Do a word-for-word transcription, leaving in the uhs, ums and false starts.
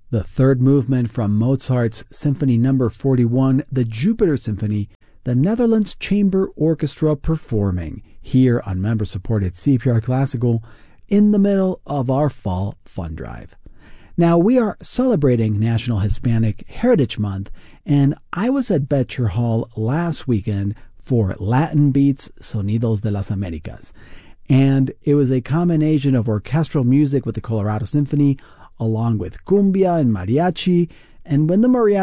The third movement from Mozart's Symphony Number forty-one, the Jupiter Symphony, the Netherlands Chamber Orchestra performing here on member-supported C P R Classical in the middle of our Fall Fund Drive. Now, we are celebrating National Hispanic Heritage Month, and I was at Betcher Hall last weekend for Latin Beats Sonidos de las Americas. And it was a combination of orchestral music with the Colorado Symphony, along with cumbia and mariachi. And when the mariachi